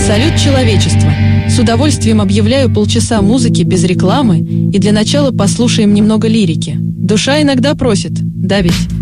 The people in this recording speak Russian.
Салют, человечество! С удовольствием объявляю полчаса музыки без рекламы, и для начала послушаем немного лирики. Душа иногда просит, да ведь?